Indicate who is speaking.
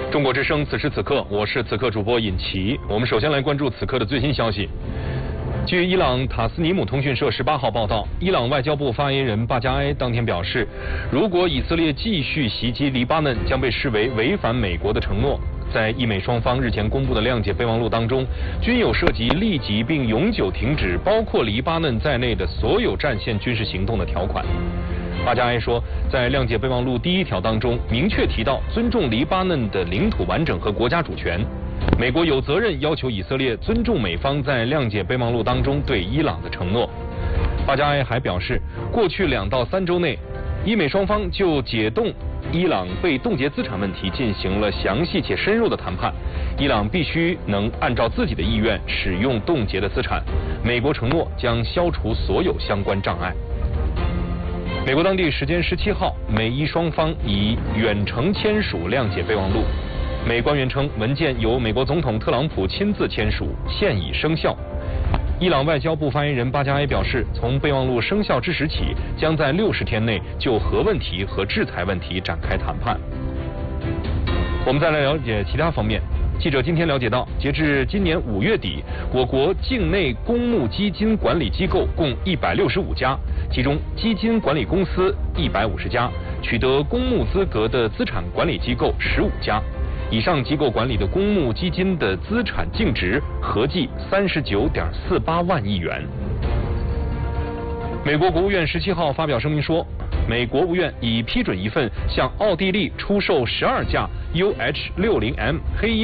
Speaker 1: 中国之声，此时此刻，我是此刻主播尹奇。我们首先来关注此刻的最新消息。据伊朗塔斯尼姆通讯社18号报道，伊朗外交部发言人巴加埃当天表示，如果以色列继续袭击黎巴嫩，将被视为违反美国的承诺。在伊美双方日前公布的谅解备忘录当中，均有涉及立即并永久停止包括黎巴嫩在内的所有战线军事行动的条款。巴加埃说，在谅解备忘录第1条当中明确提到尊重黎巴嫩的领土完整和国家主权。美国有责任要求以色列尊重美方在谅解备忘录当中对伊朗的承诺。巴加埃还表示，过去2到3周内，伊美双方就解冻伊朗被冻结资产问题进行了详细且深入的谈判。伊朗必须能按照自己的意愿使用冻结的资产。美国承诺将消除所有相关障碍。美国当地时间17号，美伊双方以远程签署谅解备忘录。美官员称，文件由美国总统特朗普亲自签署，现已生效。伊朗外交部发言人巴加埃表示，从备忘录生效之时起，将在60天内就核问题和制裁问题展开谈判。我们再来了解其他方面。记者今天了解到，截至今年5月底，我国境内公募基金管理机构共165家，其中基金管理公司150家，取得公募资格的资产管理机构15家。以上机构管理的公募基金的资产净值合计39.48万亿元。美国国务院17号发表声明说，美国务院已批准一份向奥地利出售12架UH-60M黑鹰